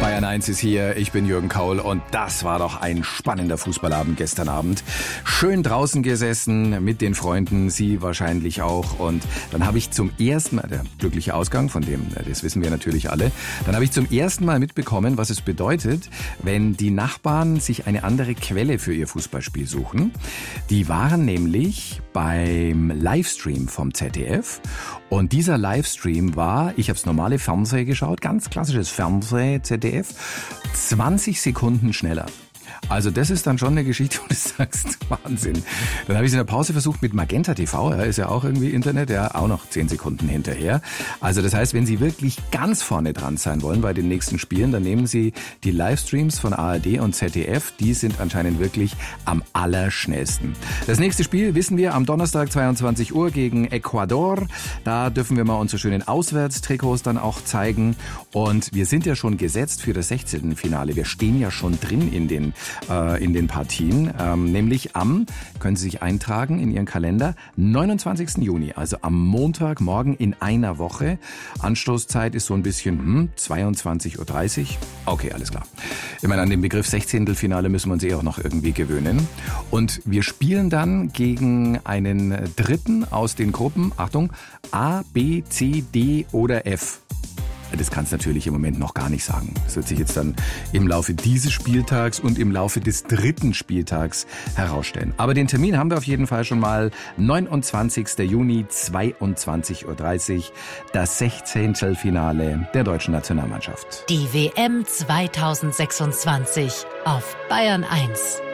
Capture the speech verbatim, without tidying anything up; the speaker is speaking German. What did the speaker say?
Bayern eins ist hier, ich bin Jürgen Kaul und das war doch ein spannender Fußballabend gestern Abend. Schön draußen gesessen mit den Freunden, Sie wahrscheinlich auch. Und dann habe ich zum ersten Mal, der glückliche Ausgang, von dem, das wissen wir natürlich alle, dann habe ich zum ersten Mal mitbekommen, was es bedeutet, wenn die Nachbarn sich eine andere Quelle für ihr Fußballspiel suchen. Die waren nämlich beim Livestream vom Z D F und dieser Livestream war, ich habe das normale Fernsehen geschaut, ganz klassisches Fernsehen, Z D F, zwanzig Sekunden schneller. Also das ist dann schon eine Geschichte, wo du sagst, Wahnsinn. Dann habe ich es in der Pause versucht mit Magenta T V, ja, ist ja auch irgendwie Internet, ja, auch noch zehn Sekunden hinterher. Also das heißt, wenn Sie wirklich ganz vorne dran sein wollen bei den nächsten Spielen, dann nehmen Sie die Livestreams von A R D und Z D F, die sind anscheinend wirklich am allerschnellsten. Das nächste Spiel wissen wir am Donnerstag zweiundzwanzig Uhr gegen Ecuador. Da dürfen wir mal unsere schönen Auswärtstrikots dann auch zeigen. Und wir sind ja schon gesetzt für das sechzehnten Finale. Wir stehen ja schon drin in den in den Partien, ähm, nämlich am, können Sie sich eintragen in Ihren Kalender, neunundzwanzigsten Juni, also am Montagmorgen in einer Woche. Anstoßzeit ist so ein bisschen hm, zweiundzwanzig Uhr dreißig. Okay, alles klar. Ich meine, an den Begriff Sechzehntelfinale müssen wir uns eh auch noch irgendwie gewöhnen. Und wir spielen dann gegen einen Dritten aus den Gruppen, Achtung, A, B, C, D oder F. Das kannst du natürlich im Moment noch gar nicht sagen. Das wird sich jetzt dann im Laufe dieses Spieltags und im Laufe des dritten Spieltags herausstellen. Aber den Termin haben wir auf jeden Fall schon mal. neunundzwanzigsten Juni, zweiundzwanzig Uhr dreißig, das Sechzehntelfinale der deutschen Nationalmannschaft. Die W M zweitausendsechsundzwanzig auf Bayern eins.